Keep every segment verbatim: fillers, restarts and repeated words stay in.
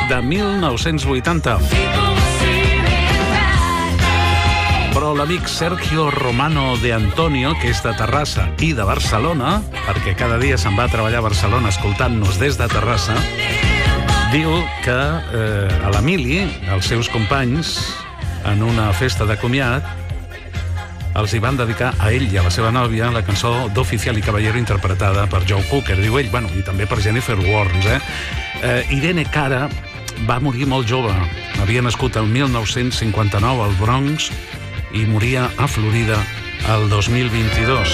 de mil nou-cents vuitanta. Però l'amic Sergio Romano de Antonio, que és de Terrassa i de Barcelona, perquè cada dia se'n va a treballar a Barcelona escoltant-nos des de Terrassa, diu que eh, a l'Emili, els seus companys, en una festa de comiat, els hi van dedicar a ell i a la seva nòvia la cançó d'Oficial i Caballero interpretada per Joe Cocker, diu ell, bueno, i també per Jennifer Warnes, eh? eh Irene Cara va morir molt jove, havia nascut el mil nou-cents cinquanta-nou al Bronx i moria a Florida el dos mil vint-i-dos.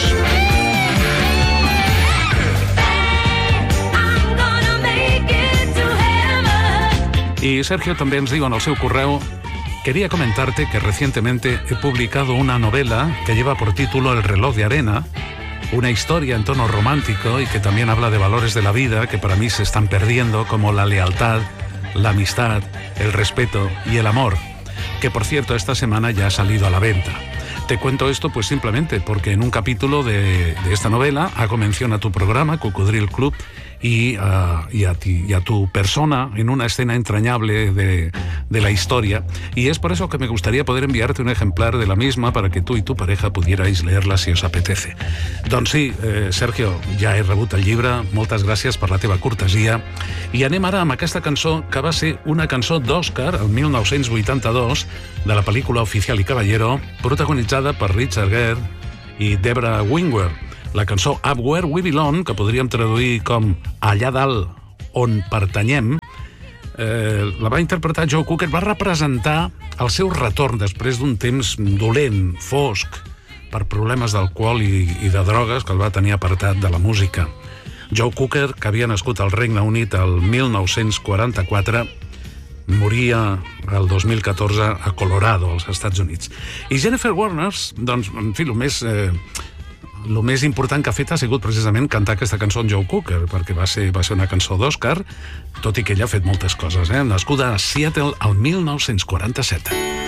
Y Sergio també ens diu en el seu correu: quería comentarte que recientemente he publicado una novela que lleva por título El reloj de arena, una historia en tono romántico y que también habla de valores de la vida que para mí se están perdiendo, como la lealtad, la amistad, el respeto y el amor, que por cierto esta semana ya ha salido a la venta. Te cuento esto pues simplemente porque en un capítulo de, de esta novela hago mención a tu programa, Cocodril Club, y, uh, y, a ti, y a tu persona en una escena entrañable de, de la historia, y es por eso que me gustaría poder enviarte un ejemplar de la misma para que tú y tu pareja pudierais leerla si os apetece. Doncs sí, eh, Sergio, ja he rebut el llibre, moltes gràcies per la teva cortesia, i anem ara amb aquesta cançó que va ser una cançó d'Oscar el mil nou-cents vuitanta-dos de la pel·lícula Oficial i Caballero, protagonitzada per Richard Gere i Debra Winger. La cançó Up Where We Belong, que podríem traduir com Allà dalt on pertanyem, eh, la va interpretar Joe Cocker. Va representar el seu retorn després d'un temps dolent, fosc, per problemes d'alcohol i, i de drogues que el va tenir apartat de la música. Joe Cocker, que havia nascut al Regne Unit el mil nou-cents quaranta-quatre, moria el dos mil catorze a Colorado, als Estats Units. I Jennifer Warnes, doncs, en fi, el més... Eh, el més important que ha fet ha sigut precisament cantar aquesta cançó en Joe Cocker, perquè va ser, va ser una cançó d'Oscar, tot i que ella ha fet moltes coses, eh? Nascuda a Seattle el mil nou-cents quaranta-set.